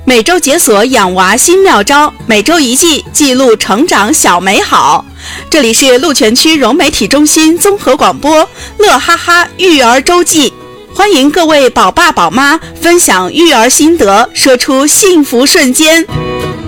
每周解锁养娃新妙招，每周一记记录成长小美好。这里是鹿泉区融媒体中心综合广播乐哈哈育儿周记，欢迎各位宝爸宝妈分享育儿心得，说出幸福瞬间。